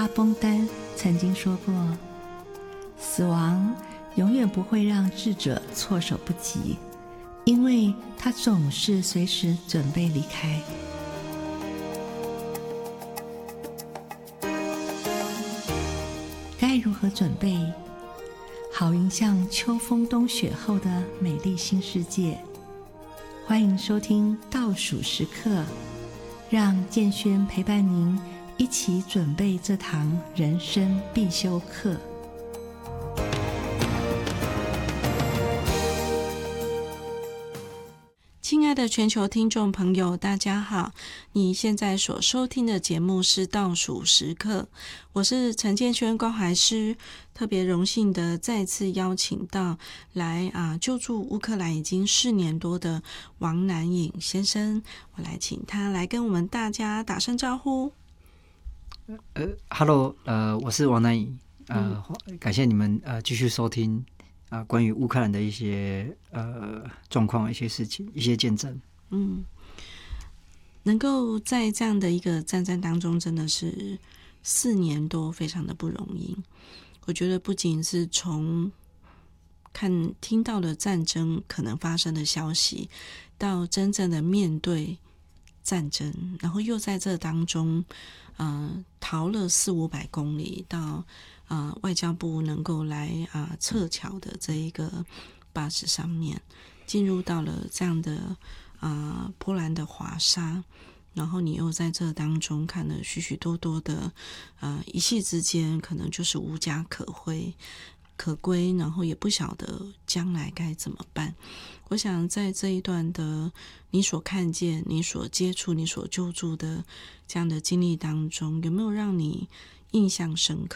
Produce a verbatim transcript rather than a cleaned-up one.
阿崩丹曾经说过，死亡永远不会让智者措手不及，因为他总是随时准备离开。该如何准备，好迎向秋风冬雪后的美丽新世界？欢迎收听倒数时刻，让建轩陪伴您一起准备这堂人生必修课。 亲爱的全球听众朋友，大家好，你现在所收听的节目是倒数时刻，我是陈建轩关怀师，特别荣幸的再次邀请到来啊救助乌克兰已经四年多的王南颖先生，我来请他来跟我们大家打声招呼。 呃，Hello， 呃，我是王南颖，呃， 嗯、 感谢你们呃继续收听啊、呃、关于乌克兰的一些呃状况、一些事情、一些见证。 嗯，能够在这样的一个战争当中，真的是四年多，非常的不容易。我觉得不仅是从看听到了战争可能发生的消息，到真正的面对战争，然后又在这当中呃，逃了四五百公里到呃外交部能够来啊、呃、撤侨的这一个巴士上面，进入到了这样的啊、呃、波兰的华沙，然后你又在这当中看了许许多多的呃一夕之间可能就是无家可归可归，然后也不晓得将来该怎么办。我想在这一段的你所看见、你所接触、你所救助的这样的经历当中，有没有让你印象深刻？